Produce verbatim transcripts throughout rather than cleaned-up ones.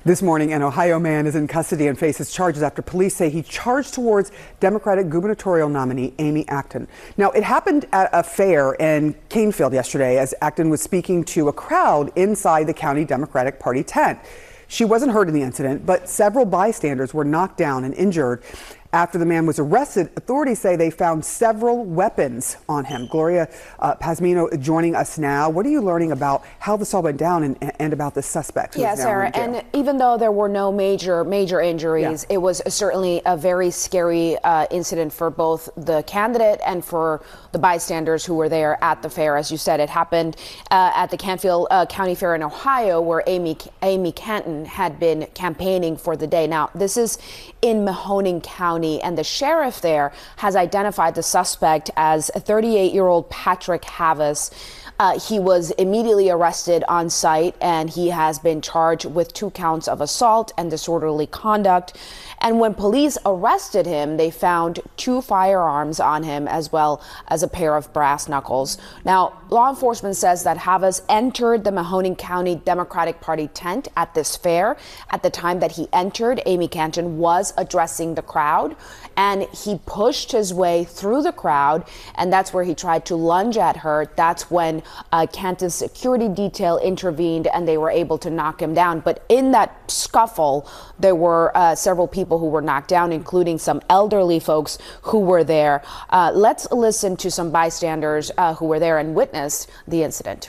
This morning, an Ohio man is in custody and faces charges after police say he charged towards Democratic gubernatorial nominee Amy Acton. Now, it happened at a fair in Canefield yesterday as Acton was speaking to a crowd inside the county Democratic Party tent. She wasn't hurt in the incident, but several bystanders were knocked down and injured. After the man was arrested, authorities say they found several weapons on him. Gloria uh, Pazmino joining us now. What are you learning about how this all went down and, and about the suspect? Yeah, Sarah, and even though there were no major, major injuries, yeah. it was certainly a very scary uh, incident for both the candidate and for the bystanders who were there at the fair. As you said, it happened uh, at the Canefield uh, County Fair in Ohio, where Amy, Amy Canton had been campaigning for the day. Now, this is in Mahoning County. And the sheriff there has identified the suspect as thirty-eight-year-old Patrick Havas. Uh, he was immediately arrested on site, and he has been charged with two counts of assault and disorderly conduct. And when police arrested him, they found two firearms on him, as well as a pair of brass knuckles. Now, law enforcement says that Havas entered the Mahoning County Democratic Party tent at this fair. At the time that he entered, Amy Canton was addressing the crowd, and he pushed his way through the crowd, and that's where he tried to lunge at her. That's when uh, Canton's security detail intervened, and they were able to knock him down. But in that scuffle, there were uh, several people who were knocked down, including some elderly folks who were there. Uh, let's listen to some bystanders uh, who were there and witnessed the incident.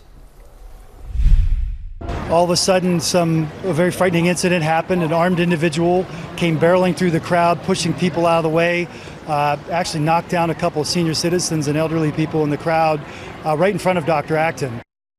All of a sudden, some a very frightening incident happened. An armed individual came barreling through the crowd, pushing people out of the way, uh, actually knocked down a couple of senior citizens and elderly people in the crowd uh, right in front of Doctor Acton.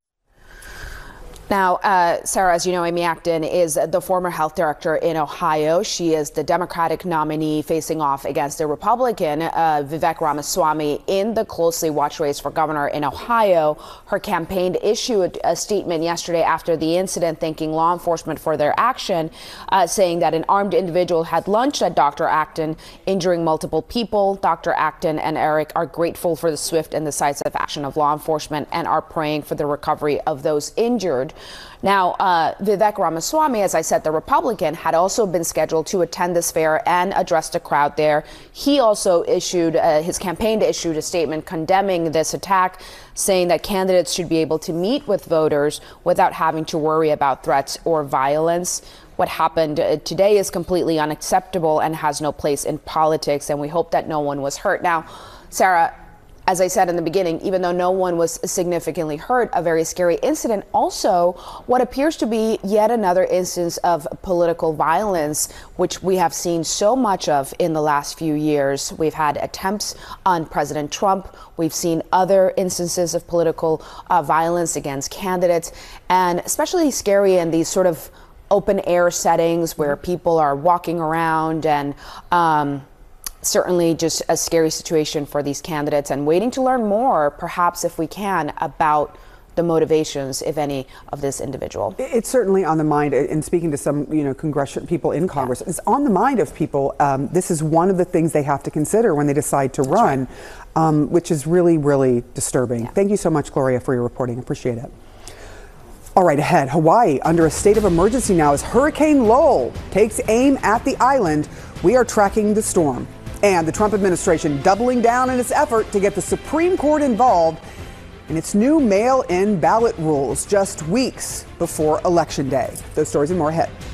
Now, uh, Sarah, as you know, Amy Acton is the former health director in Ohio. She is the Democratic nominee facing off against the Republican, uh, Vivek Ramaswamy, in the closely watched race for governor in Ohio. Her campaign issued a statement yesterday after the incident, thanking law enforcement for their action, uh, saying that an armed individual had lunged at Doctor Acton, injuring multiple people. Doctor Acton and Eric are grateful for the swift and decisive action of law enforcement and are praying for the recovery of those injured. Now, uh, Vivek Ramaswamy, as I said, the Republican, had also been scheduled to attend this fair and address the crowd there. He also issued, uh, his campaign issued a statement condemning this attack, saying that candidates should be able to meet with voters without having to worry about threats or violence. What happened today is completely unacceptable and has no place in politics, and we hope that no one was hurt. Now, Sarah, as I said in the beginning, even though no one was significantly hurt, a very scary incident. Also, what appears to be yet another instance of political violence, which we have seen so much of in the last few years. We've had attempts on President Trump. We've seen other instances of political uh, violence against candidates, and especially scary in these sort of open air settings where people are walking around, and um, certainly just a scary situation for these candidates, and waiting to learn more, perhaps if we can, about the motivations, if any, of this individual. It's certainly on the mind, and speaking to some, you know, congressional people in Congress, yeah. it's on the mind of people. Um, this is one of the things they have to consider when they decide to That's run, right. um, which is really, really disturbing. Yeah. Thank you so much, Gloria, for your reporting. Appreciate it. All right, ahead, Hawaii under a state of emergency now as Hurricane Lowell takes aim at the island. We are tracking the storm. And the Trump administration doubling down in its effort to get the Supreme Court involved in its new mail-in ballot rules just weeks before Election Day. Those stories and more ahead.